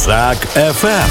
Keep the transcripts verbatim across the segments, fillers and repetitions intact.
Казак эф эм.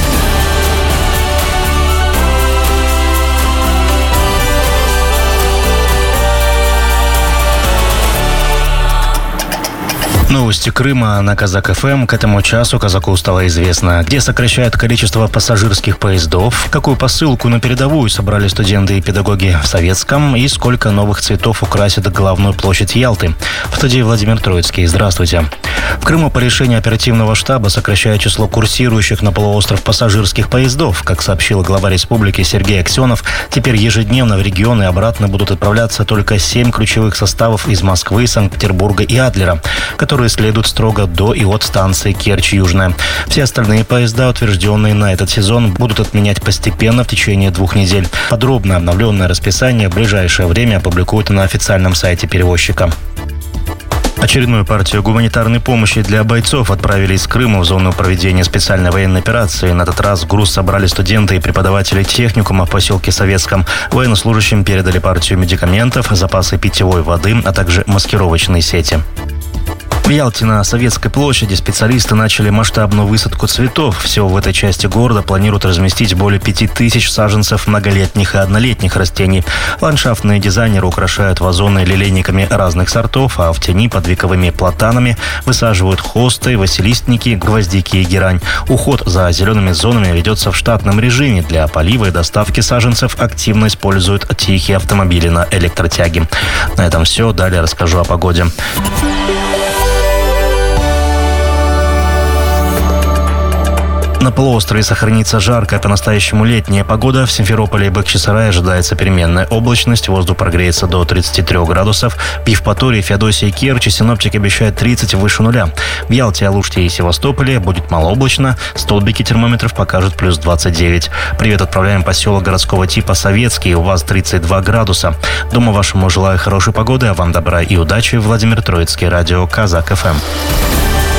Новости Крыма на Казак эф эм. К этому часу казаку стало известно, где сокращают количество пассажирских поездов, какую посылку на передовую собрали студенты и педагоги в Советском и сколько новых цветов украсят главную площадь Ялты. В студии Владимир Троицкий. Здравствуйте. В Крыму по решению оперативного штаба сокращают число курсирующих на полуостров пассажирских поездов. Как сообщил глава республики Сергей Аксенов, теперь ежедневно в регион и обратно будут отправляться только семь ключевых составов из Москвы, Санкт-Петербурга и Адлера, которые следуют строго до и от станции Керчь-Южная. Все остальные поезда, утвержденные на этот сезон, будут отменять постепенно в течение двух недель. Подробно обновленное расписание в ближайшее время опубликуют на официальном сайте перевозчика. Очередную партию гуманитарной помощи для бойцов отправили из Крыма в зону проведения специальной военной операции. На этот раз груз собрали студенты и преподаватели техникума в поселке Советском. Военнослужащим передали партию медикаментов, запасы питьевой воды, а также маскировочные сети. В Ялте на Советской площади специалисты начали масштабную высадку цветов. Всего в этой части города планируют разместить более пяти тысяч саженцев многолетних и однолетних растений. Ландшафтные дизайнеры украшают вазоны лилейниками разных сортов, а в тени под вековыми платанами высаживают хосты, василистники, гвоздики и герань. Уход за зелеными зонами ведется в штатном режиме. Для полива и доставки саженцев активно используют тихие автомобили на электротяге. На этом все. Далее расскажу о погоде. На полуострове сохранится жаркая, по-настоящему летняя погода. В Симферополе и Бахчисарае ожидается переменная облачность. Воздух прогреется до тридцати трёх градусов. В Евпатории, Феодосии и Керчи синоптики обещают тридцать выше нуля. В Ялте, Алуште и Севастополе будет малооблачно. Столбики термометров покажут плюс двадцать девять. Привет отправляем поселок городского типа Советский. У вас тридцать два градуса. Дома вашему желаю хорошей погоды, а вам добра и удачи. Владимир Троицкий, радио Казак эф эм.